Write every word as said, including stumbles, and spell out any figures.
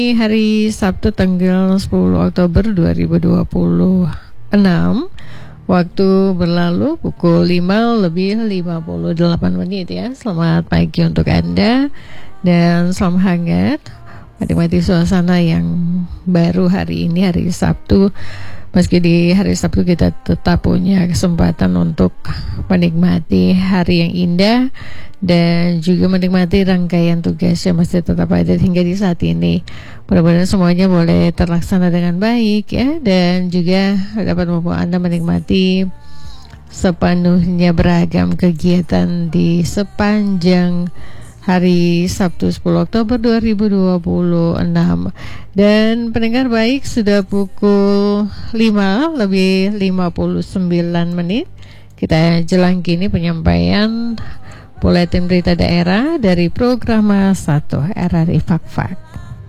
Hari Sabtu tanggal sepuluh Oktober dua ribu dua puluh enam. Waktu berlalu pukul lima lebih lima puluh delapan menit ya. Selamat pagi untuk Anda dan salam hangat. Menikmati suasana yang baru hari ini, hari Sabtu. Meski di hari Sabtu kita tetap punya kesempatan untuk menikmati hari yang indah dan juga menikmati rangkaian tugas yang masih tetap ada hingga di saat ini. Mudah-mudahan semuanya boleh terlaksana dengan baik ya, dan juga dapat membawa Anda menikmati sepenuhnya beragam kegiatan di sepanjang hari Sabtu sepuluh Oktober dua ribu dua puluh enam. Dan pendengar baik, sudah pukul lima lebih lima puluh sembilan menit. Kita jelang kini penyampaian Buletin Berita Daerah dari Program satu R R I Fakfak.